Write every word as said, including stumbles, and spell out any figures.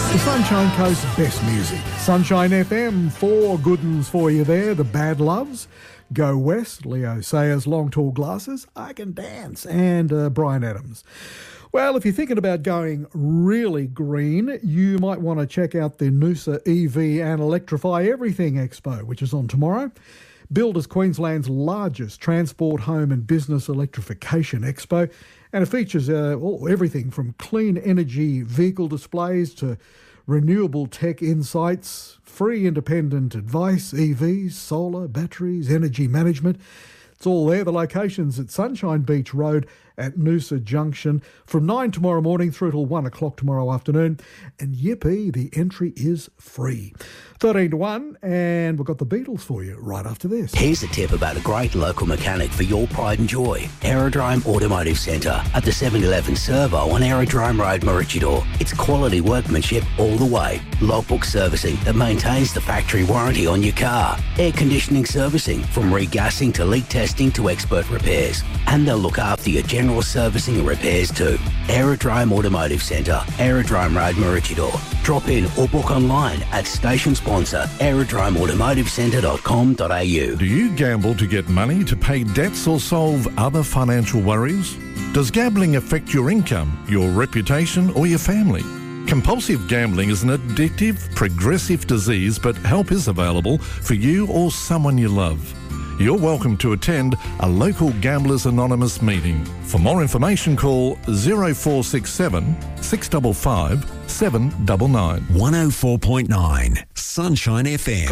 The Sunshine Coast's best music. Sunshine F M, four good uns for you there. The Bad Loves, Go West, Leo Sayers, Long Tall Glasses, I Can Dance, and uh, Bryan Adams. Well, if you're thinking about going really green, you might want to check out the Noosa E V and Electrify Everything Expo, which is on tomorrow. Billed as Queensland's largest transport, home and business electrification expo, and it features uh, all, everything from clean energy vehicle displays to renewable tech insights, free independent advice, E Vs, solar, batteries, energy management. It's all there. The location's at Sunshine Beach Road at Noosa Junction from nine tomorrow morning through till one o'clock tomorrow afternoon. And yippee, the entry is free. thirteen to one, and we've got the Beatles for you right after this. Here's a tip about a great local mechanic for your pride and joy. Aerodrome Automotive Centre at the seven eleven Servo on Aerodrome Road, Maroochydore. It's quality workmanship all the way. Logbook servicing that maintains the factory warranty on your car. Air conditioning servicing from regassing to leak testing to expert repairs. And they'll look after your general servicing and repairs too. Aerodrome Automotive Centre, Aerodrome Road, Maroochydore. Drop in or book online at station sponsor aerodrome automotive centre dot com dot a u. Do you gamble to get money to pay debts or solve other financial worries? Does gambling affect your income, your reputation or your family? Compulsive gambling is an addictive, progressive disease, but help is available for you or someone you love. You're welcome to attend a local Gamblers Anonymous meeting. For more information, call zero four six seven, six five five, seven nine nine. one oh four point nine Sunshine F M.